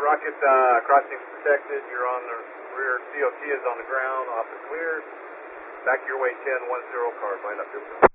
Rocket, crossing protected. You're on the rear. COT is on the ground, off the clear. Back your way 1010, car, line up.